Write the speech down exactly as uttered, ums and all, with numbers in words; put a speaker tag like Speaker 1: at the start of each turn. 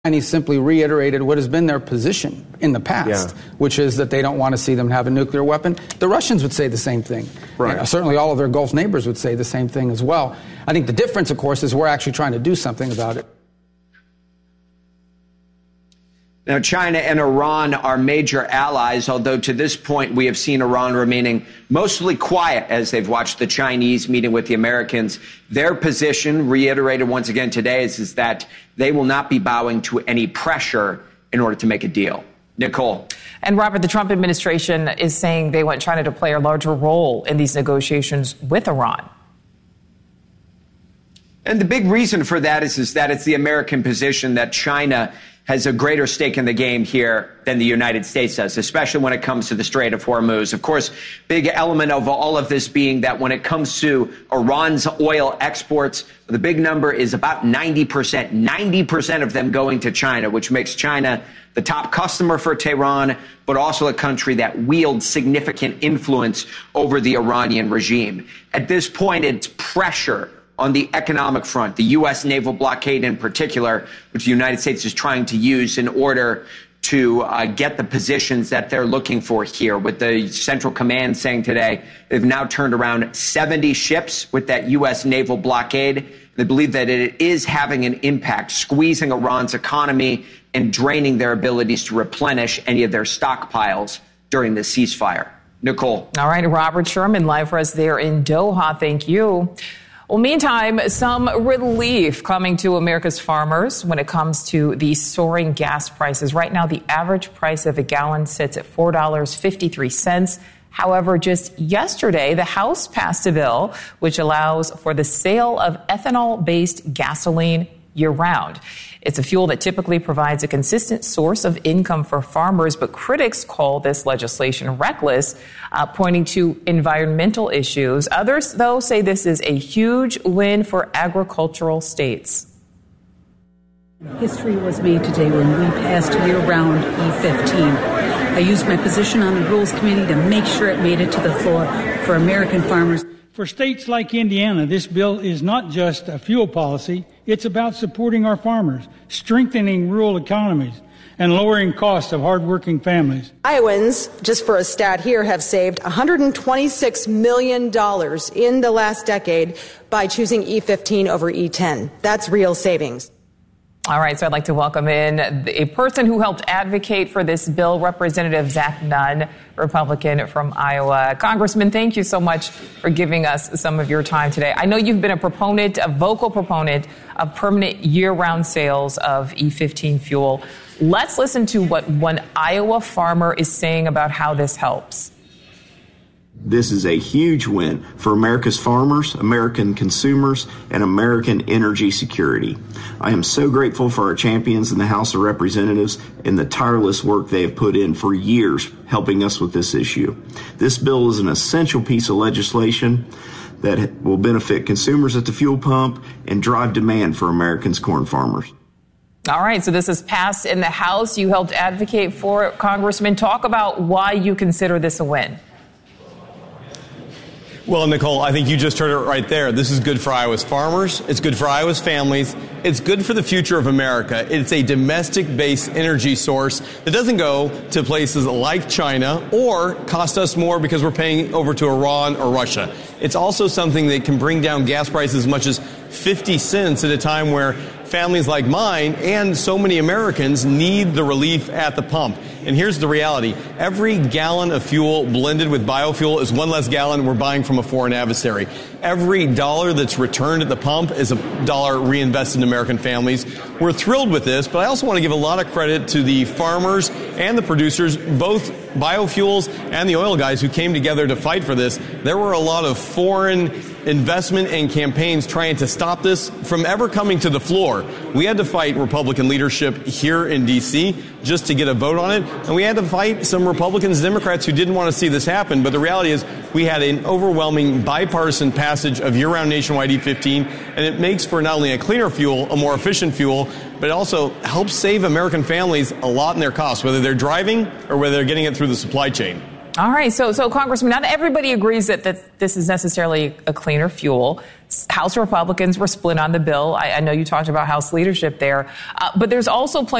Speaker 1: And he simply reiterated what has been their position in the past, yeah. which is that they don't want to see them have a nuclear weapon. The Russians would say the same thing. Right. You know, certainly all of their Gulf neighbors would say the same thing as well. I think the difference, of course, is we're actually trying to do something about it.
Speaker 2: Now, China and Iran are major allies, although to this point we have seen Iran remaining mostly quiet as they've watched the Chinese meeting with the Americans. Their position, reiterated once again today, is, is that they will not be bowing to any pressure in order to make a deal. Nicole.
Speaker 3: And Robert, the Trump administration is saying they want China to play a larger role in these negotiations with Iran.
Speaker 2: And the big reason for that is, is that it's the American position that China has a greater stake in the game here than the United States does, especially when it comes to the Strait of Hormuz. Of course, big element of all of this being that when it comes to Iran's oil exports, the big number is about ninety percent, ninety percent of them going to China, which makes China the top customer for Tehran, but also a country that wields significant influence over the Iranian regime. At this point, it's pressure on the economic front, the U S naval blockade in particular, which the United States is trying to use in order to uh, get the positions that they're looking for here. With the Central Command saying today they've now turned around seventy ships with that U S naval blockade. They believe that it is having an impact, squeezing Iran's economy and draining their abilities to replenish any of their stockpiles during the ceasefire. Nicole.
Speaker 3: All right, Robert Sherman, live for us there in Doha. Thank you. Well, meantime, some relief coming to America's farmers when it comes to the soaring gas prices. Right now, the average price of a gallon sits at four dollars and fifty-three cents. However, just yesterday, the House passed a bill which allows for the sale of ethanol-based gasoline year-round. It's a fuel that typically provides a consistent source of income for farmers, but critics call this legislation reckless, uh, pointing to environmental issues. Others, though, say this is a huge win for agricultural states.
Speaker 4: History was made today when we passed year-round E fifteen. I used my position on the Rules Committee to make sure it made it to the floor for American farmers.
Speaker 5: For states like Indiana, this bill is not just a fuel policy. It's about supporting our farmers, strengthening rural economies, and lowering costs of hardworking families.
Speaker 6: Iowans, just for a stat here, have saved one hundred twenty-six million dollars in the last decade by choosing E fifteen over E ten. That's real savings.
Speaker 3: All right, so I'd like to welcome in a person who helped advocate for this bill, Representative Zach Nunn, Republican from Iowa. Congressman, thank you so much for giving us some of your time today. I know you've been a proponent, a vocal proponent of permanent year-round sales of E fifteen fuel. Let's listen to what one Iowa farmer is saying about how this helps.
Speaker 7: This is a huge win for America's farmers, American consumers, and American energy security. I am so grateful for our champions in the House of Representatives and the tireless work they have put in for years helping us with this issue. This bill is an essential piece of legislation that will benefit consumers at the fuel pump and drive demand for Americans' corn farmers.
Speaker 3: All right, so this is passed in the House. You helped advocate for it, Congressman. Talk about why you consider this a win.
Speaker 8: Well, Nicole, I think you just heard it right there. This is good for Iowa's farmers. It's good for Iowa's families. It's good for the future of America. It's a domestic-based energy source that doesn't go to places like China or cost us more because we're paying over to Iran or Russia. It's also something that can bring down gas prices as much as fifty cents at a time where families like mine and so many Americans need the relief at the pump. And here's the reality. Every gallon of fuel blended with biofuel is one less gallon we're buying from a foreign adversary. Every dollar that's returned at the pump is a dollar reinvested in American families. We're thrilled with this, but I also want to give a lot of credit to the farmers and the producers, both biofuels and the oil guys who came together to fight for this. There were a lot of foreign investment and campaigns trying to stop this from ever coming to the floor. We had to fight Republican leadership here in D C just to get a vote on it, and we had to fight some Republicans and Democrats who didn't want to see this happen. But the reality is we had an overwhelming bipartisan passage of year-round nationwide E fifteen, and it makes for not only a cleaner fuel, a more efficient fuel, but it also helps save American families a lot in their costs, whether they're driving or whether they're getting it through the supply chain.
Speaker 3: All right. So, so Congressman, not everybody agrees that, that this is necessarily a cleaner fuel. House Republicans were split on the bill. I, I know you talked about House leadership there, uh, but there's also plenty